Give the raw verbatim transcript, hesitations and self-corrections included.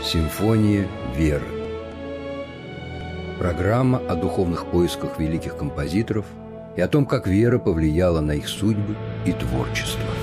Симфония веры. Программа о духовных поисках великих композиторов и о том, как вера повлияла на их судьбы и творчество.